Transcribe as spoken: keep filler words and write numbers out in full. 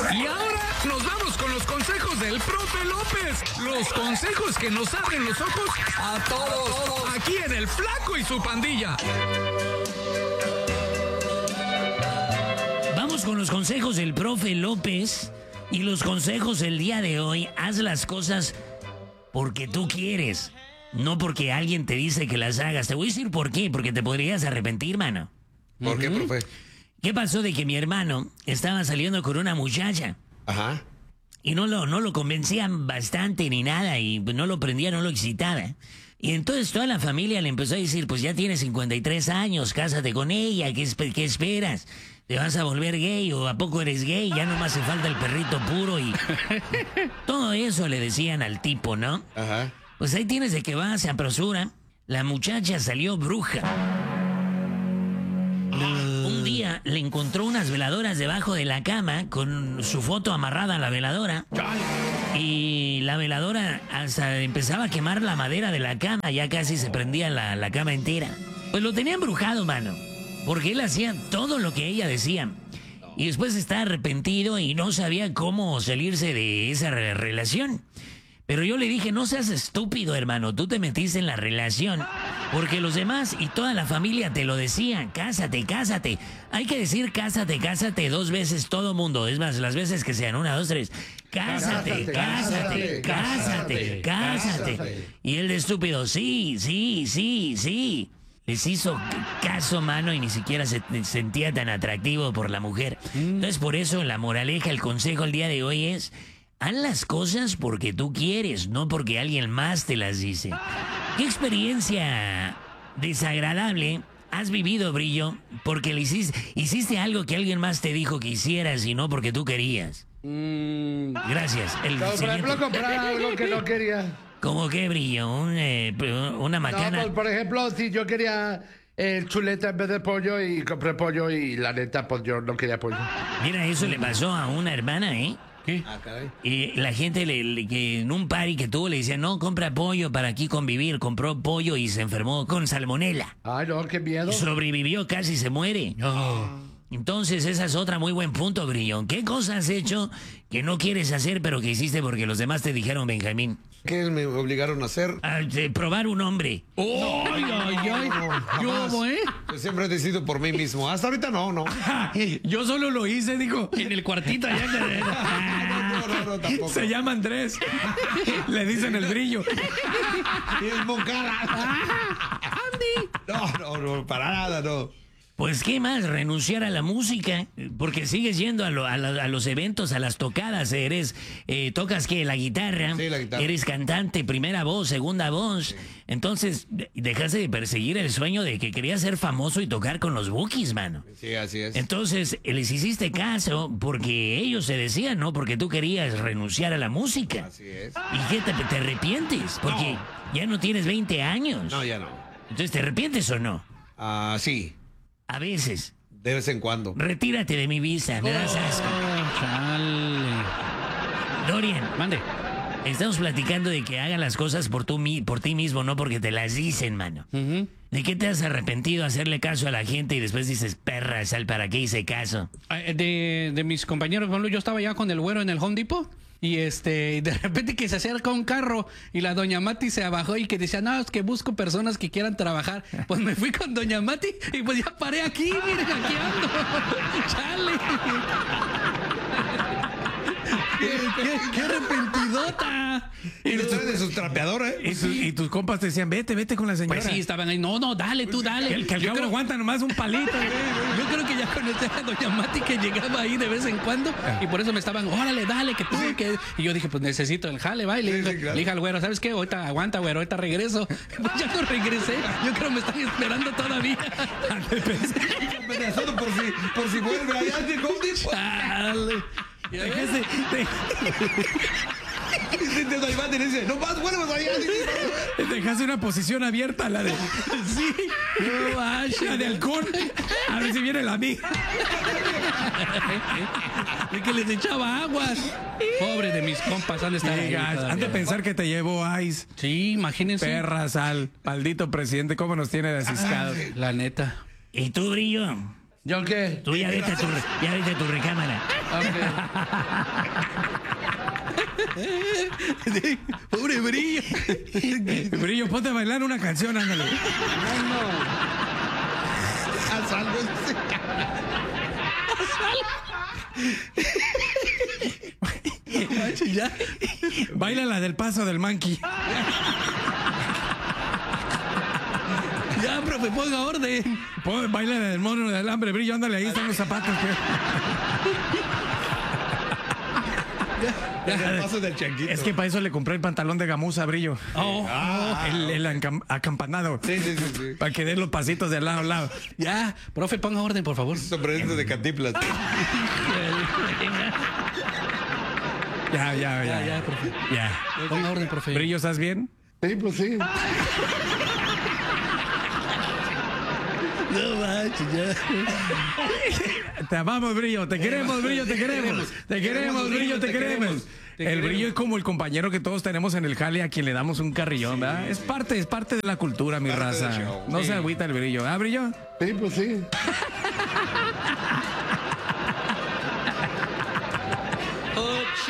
Y ahora nos vamos con los consejos del profe López. Los consejos que nos abren los ojos a todos. Aquí en El Flaco y su Pandilla. Vamos con los consejos del profe López. Y los consejos del día de hoy: haz las cosas porque tú quieres, no porque alguien te dice que las hagas. Te voy a decir por qué, porque te podrías arrepentir, mano. ¿Por qué, profe? ¿Qué pasó de que mi hermano estaba saliendo con una muchacha? Ajá. Y no lo, no lo convencían bastante ni nada, y no lo prendía, no lo excitaba. Y entonces toda la familia le empezó a decir, pues ya tienes cincuenta y tres años, cásate con ella, ¿qué, esp- qué esperas? ¿Te vas a volver gay o a poco eres gay? Ya nomás se falta el perrito puro y... Todo eso le decían al tipo, ¿no? Ajá. Pues ahí tienes de que va, se apresura. La muchacha salió bruja. Un día le encontró unas veladoras debajo de la cama con su foto amarrada a la veladora. Y la veladora hasta empezaba a quemar la madera de la cama. Ya casi se prendía la, la cama entera. Pues lo tenía embrujado, mano. Porque él hacía todo lo que ella decía. Y después estaba arrepentido y no sabía cómo salirse de esa re- relación. Pero yo le dije, no seas estúpido, hermano. Tú te metiste en la relación porque los demás y toda la familia te lo decían. Cásate, cásate. Hay que decir cásate, cásate dos veces todo mundo. Es más, las veces que sean, una, dos, tres. Cásate, cásate, cásate, cásate. Y él de estúpido, sí, sí, sí, sí. Les hizo caso, mano, y ni siquiera se sentía tan atractivo por la mujer. Entonces, por eso la moraleja, el consejo el día de hoy es: haz las cosas porque tú quieres, no porque alguien más te las dice. ¿Qué experiencia desagradable has vivido, Brillo, porque le hiciste, hiciste algo que alguien más te dijo que hicieras y no porque tú querías? Mm, Gracias. El no, por siguiente- ejemplo, comprar algo que no quería. ¿Cómo qué, Brillo? Un, eh, una No, macana. por, por ejemplo, si yo quería eh, chuleta en vez de pollo y compré pollo y la neta, pues yo no quería pollo. Mira, eso le pasó a una hermana, ¿eh? ¿Qué? Ah, caray. Y la gente le, le- que en un party que tuvo le decía, no, compra pollo para aquí convivir. Compró pollo y se enfermó con salmonela. Ay, no, qué miedo. Sobrevivió, casi se muere. Entonces, esa es otra muy buen punto, Brillón. ¿Qué cosa has hecho que no quieres hacer, pero que hiciste porque los demás te dijeron, Benjamín? ¿Qué me obligaron a hacer? A, de probar un hombre. ¡Ay, ay, ay! ¿Qué hubo, eh? Yo siempre he decidido por mí mismo. Hasta ahorita no, no. Yo solo lo hice, dijo, en el cuartito allá. No, no, no, tampoco. Se llama Andrés. Le dicen el Brillo. Y es Moncada. No, no, no, para nada, no. Pues, ¿qué más? Renunciar a la música, porque sigues yendo a, lo- a la- a los eventos, a las tocadas, eres, eh, tocas que la guitarra, Sí, la guitarra. eres cantante, primera voz, segunda voz, entonces de- dejaste de perseguir el sueño de que querías ser famoso y tocar con los Bukis, mano. Sí, así es. Entonces, les hiciste caso porque ellos se decían, ¿no? Porque tú querías renunciar a la música. Así es. ¿Y qué te, te arrepientes? Porque ya no tienes veinte años. No, ya no. Entonces, ¿te arrepientes o no? Ah, sí, A veces. de vez en cuando. Retírate de mi vista, me das asco. Chale. Dorian, Mande. estamos platicando de que hagan las cosas por, tú, mi- por ti mismo, no porque te las dicen, mano. Ujú. ¿De qué te has arrepentido hacerle caso a la gente y después dices, perra, sal, ¿para qué hice caso? Ah, De, de mis compañeros, por ejemplo, yo estaba ya con el güero en el Home Depot. Y este, y de repente que se acerca un carro y la doña Mati se abajó y que decía, no, es que busco personas que quieran trabajar. Pues me fui con doña Mati y pues ya paré aquí, miren, aquí ando. Chale. ¡Qué, qué, qué arrepentidota! Y tú eres de sus trapeadores, ¿eh? Y, tu- y tus compas te decían, vete, vete con la señora. Pues sí, estaban ahí, no, no, dale, tú dale. Que, que al Yo cabo creo- aguanta nomás un palito. Yo creo que ya conocí a doña Mati que llegaba ahí de vez en cuando y por eso me estaban, órale, dale, que tú, que... Y yo dije, pues necesito el jale, va. Y le, Sí, dije, sí, claro. le dije al güero, ¿sabes qué? Ahorita aguanta, güero, ahorita regreso. Pues ya no regresé. Yo creo que me están esperando todavía. Amenazando por si, por si vuelve allá de Home Depot. Chale. Ya ves, de- Y si te doy más, y le dice, no más vuelvas allá. Dejaste una posición abierta, la de. Sí. No, vaya. La de halcón. A ver si viene la amiga. De que les echaba aguas. Pobre de mis compas, han de estar ahí Digas, todavía. han de pensar que te llevó Ice. Sí, imagínense. Perra, sal. Maldito presidente, cómo nos tiene desiscados. La neta. ¿Y tú, Brillo? ¿Yo qué? Tú ya vete a tu, re- ya vete a tu recámara. Ah, Pobre Brillo. Brillo, ponte a bailar una canción, ándale. Haz algo. Ya. Baila la del paso del monkey. Ya, profe, ponga orden. Pon- Baila la del mono del hambre, Brillo, ándale, ahí están los zapatos. El paso del changuito. Es que para eso le compré el pantalón de gamuza, Brillo. Oh, el el ancam- acampanado. Sí, sí, sí, sí. Para que dé los pasitos de lado a lado. ya, profe, ponga orden, por favor. Sombrerito de Cantinflas. Ya, ya, ya. Ya, ya, profe. Ya. Ponga orden, profe. Brillo, ¿estás bien? Sí, pues sí. No manches, ya. Te amamos, Brillo. Te queremos, Brillo, te queremos. Te queremos, Brillo, te queremos. El Brillo es como el compañero que todos tenemos en el jale a quien le damos un carrillón, ¿verdad? Es parte, es parte de la cultura, mi Parte del raza. show. No Sí. se agüita el Brillo. ¿Ah, Brillo? Sí, pues sí.